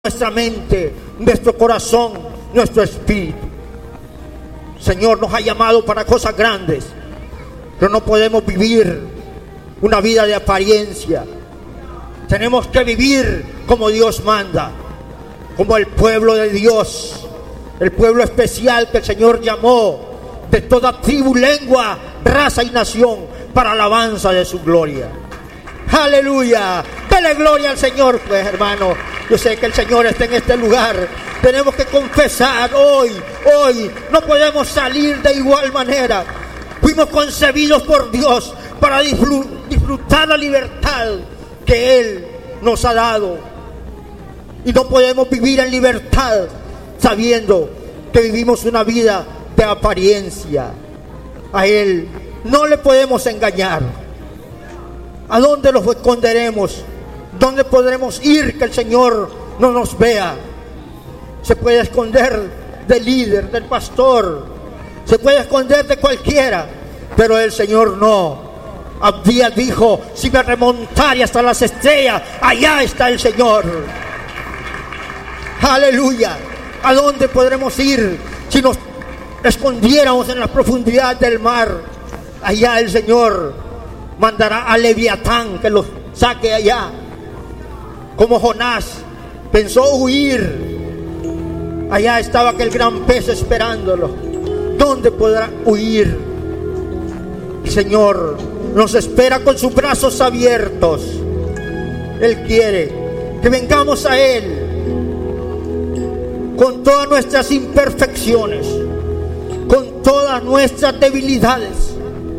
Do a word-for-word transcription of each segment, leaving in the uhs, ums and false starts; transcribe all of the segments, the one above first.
nuestra mente, nuestro corazón, nuestro espíritu. Señor nos ha llamado para cosas grandes, pero no podemos vivir una vida de apariencia. Tenemos que vivir como Dios manda, como el pueblo de Dios, el pueblo especial que el Señor llamó de toda tribu, lengua, raza y nación para alabanza de su gloria. Aleluya, dale gloria al Señor, pues, hermano. Yo sé que el Señor está en este lugar. Tenemos que confesar hoy, hoy, no podemos salir de igual manera. Fuimos concebidos por Dios para disfrutar la libertad que Él nos ha dado. Y no podemos vivir en libertad sabiendo que vivimos una vida de apariencia. A Él no le podemos engañar. ¿A dónde los esconderemos? ¿Dónde podremos ir que el Señor no nos vea? Se puede esconder del líder, del pastor, se puede esconder de cualquiera, pero el Señor no. Abdías dijo: si me remontare hasta las estrellas, allá está el Señor. Aleluya. ¿A dónde podremos ir si nos escondiéramos en la profundidad del mar? Allá el Señor mandará a Leviatán que los saque allá. Como Jonás pensó huir, allá estaba aquel gran pez esperándolo. ¿Dónde podrá huir? El Señor nos espera con sus brazos abiertos. Él quiere que vengamos a Él con todas nuestras imperfecciones, con todas nuestras debilidades.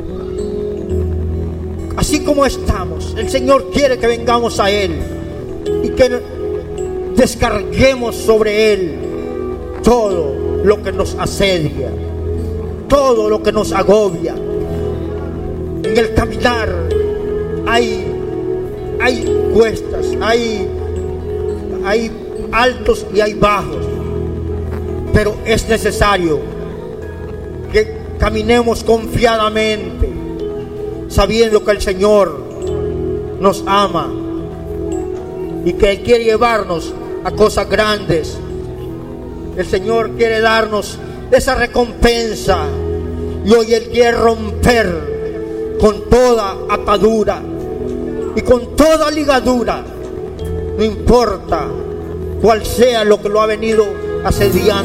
Así como estamos, el Señor quiere que vengamos a Él y que descarguemos sobre Él todo lo que nos asedia, todo lo que nos agobia. En el caminar hay, hay cuestas, hay, hay altos y hay bajos, pero es necesario que caminemos confiadamente, sabiendo que el Señor nos ama y que Él quiere llevarnos a cosas grandes. El Señor quiere darnos esa recompensa y hoy Él quiere romper con toda atadura y con toda ligadura, no importa cuál sea lo que lo ha venido asediando.